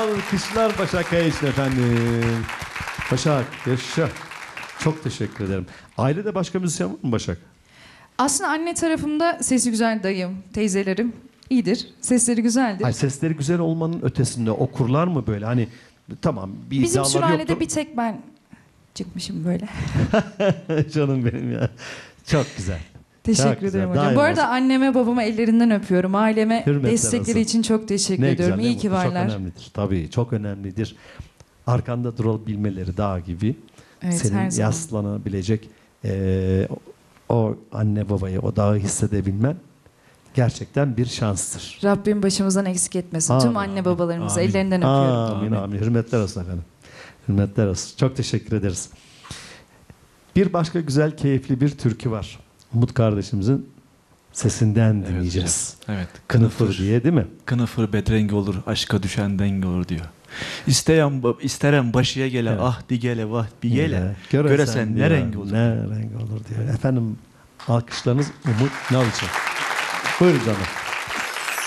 Alkışlar Başak Kaya için efendim. Başak, yaşa. Çok teşekkür ederim. Ailede başka müzisyen var mı Başak? Aslında anne tarafımda sesi güzel dayım, teyzelerim iyidir. Sesleri güzeldir. Ay, sesleri güzel olmanın ötesinde okurlar mı böyle? Hani tamam bir Bizim iddiaları sülalede yoktur. bir tek ben çıkmışım böyle. Canım benim ya. Çok güzel. Teşekkür Çok güzel. ederim hocam. Daima Bu arada olsun. anneme babama ellerinden öpüyorum. Aileme Hürmetler destekleri olsun. için çok teşekkür Ne ediyorum. güzel, ne İyi ki mutlu. varlar. Çok önemlidir. Tabii çok önemlidir. Arkanda durabilmeleri dağ gibi. Evet, Senin her zaman. yaslanabilecek o anne babayı, o dağı hissedebilmen gerçekten bir şanstır. Rabbim başımızdan eksik etmesin. Tüm Amin, anne babalarımızı amin. ellerinden öpüyorum. Amin, amin. Hürmetler olsun efendim. Hürmetler olsun. Çok teşekkür ederiz. Bir başka güzel, keyifli bir türkü var. Umut kardeşimizin sesinden dinleyeceğiz. hocam. Evet. Kınıfır diye değil mi? Kınıfır bedrengi olur, aşka düşen denge olur diyor. İsterem başıya gele, Evet. ah di gele, vah bir gele. Göresen diyor, ne rengi olur? Ne rengi olur diyor. Efendim alkışlarınız Umut Nal için. Buyurun canım.